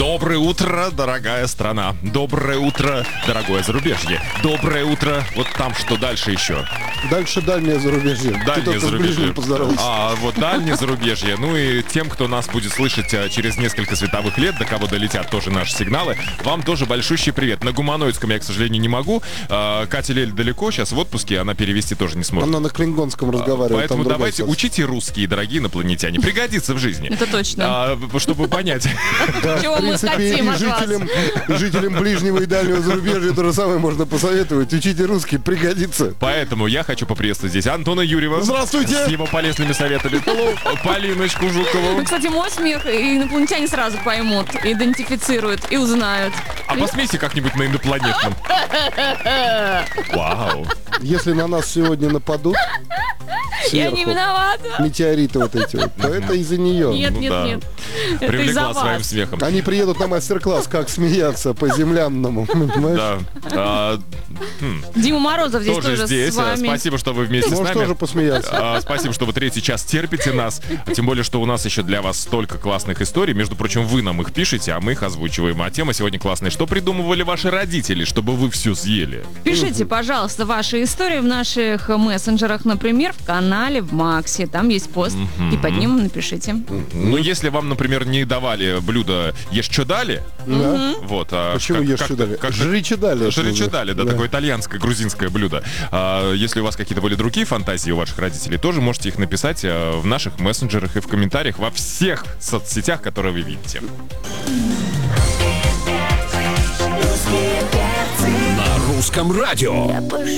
Доброе утро, дорогая страна. Доброе утро, дорогое зарубежье. Доброе утро. Вот там что дальше еще? Дальше дальнее зарубежье. Дальнее зарубежье. Поздоровался. Вот дальнее зарубежье. Ну и тем, кто нас будет слышать через несколько световых лет, до кого долетят тоже наши сигналы, вам тоже большущий привет. На гуманоидском я, к сожалению, не могу. Катя Лель далеко, сейчас в отпуске, она перевести тоже не сможет. Она на клингонском разговаривает. Поэтому давайте учите русские, дорогие инопланетяне. Пригодится в жизни. Это точно. Чтобы понять. Чего мы хотим от вас? Жителям ближнего и дальнего зарубежья то же самое можно посоветовать. Учите русский, пригодится. Поэтому я хочу поприветствовать здесь Антона Юрьева. Здравствуйте! С его полезными советами. Полиночку Жукову. Ну, кстати, мой смех инопланетяне сразу поймут, идентифицируют и узнают. А посмейся как-нибудь на инопланетном. Вау. Если на нас сегодня нападут, Я не виновата. метеориты вот эти вот, то это из-за нее. Нет, Ну нет, да. нет. Это Привлекла из-за своим вас. смехом. Они приедут на мастер-класс, как смеяться по-землянному, понимаешь? Да. Дима Морозов здесь Тоже тоже здесь. с вами. Спасибо, что вы вместе с Можешь тоже нами. посмеяться. Спасибо, что вы третий час терпите нас. Тем более, что у нас еще для вас столько классных историй. Между прочим, вы нам их пишете, а мы их озвучиваем. А тема сегодня классная. Что придумывали ваши родители, чтобы вы все съели? Пишите, пожалуйста, ваши истории в наших мессенджерах, например, в канале, в Максе. Там есть пост. И под ним напишите. Ну, если вам, например, не давали блюдо «Ешь, что дали», Да? вот. Почему ешь что дали? Жри что дали. Жричедали, да, такое итальянское, грузинское блюдо. Если у вас какие-то были другие фантазии у ваших родителей, тоже можете их написать в наших мессенджерах и в комментариях во всех соцсетях, которые вы видите. На русском радио.